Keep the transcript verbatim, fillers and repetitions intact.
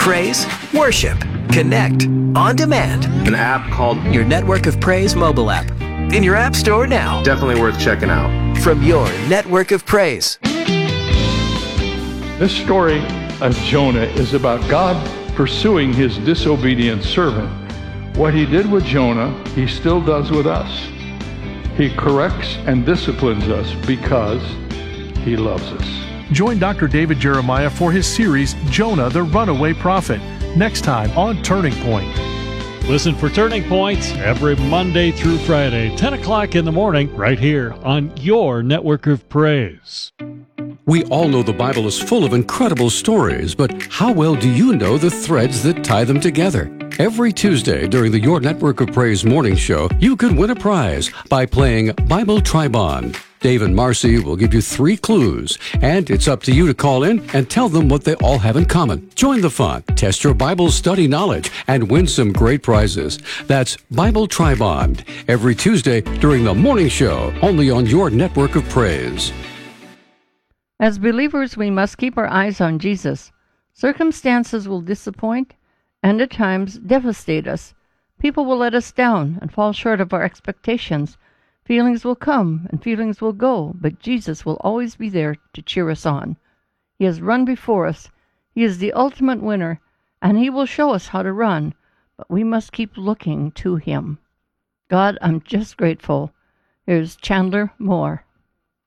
Praise, worship, connect, on demand. An app called Your Network of Praise mobile app. In your app store now. Definitely worth checking out. From your Network of Praise. This story of Jonah is about God pursuing his disobedient servant. What he did with Jonah, he still does with us. He corrects and disciplines us because he loves us. Join Doctor David Jeremiah for his series, Jonah the Runaway Prophet, next time on Turning Point. Listen for Turning Points every Monday through Friday, ten o'clock in the morning, right here on your Network of Praise. We all know the Bible is full of incredible stories, but how well do you know the threads that tie them together? Every Tuesday during the Your Network of Praise morning show, you could win a prize by playing Bible Tribond. Dave and Marcy will give you three clues, and it's up to you to call in and tell them what they all have in common. Join the fun, test your Bible study knowledge, and win some great prizes. That's Bible Tribond, every Tuesday during the morning show, only on Your Network of Praise. As believers, we must keep our eyes on Jesus. Circumstances will disappoint and at times devastate us. People will let us down and fall short of our expectations. Feelings will come and feelings will go, but Jesus will always be there to cheer us on. He has run before us. He is the ultimate winner, and he will show us how to run, but we must keep looking to him. God, I'm just grateful. Here's Chandler Moore.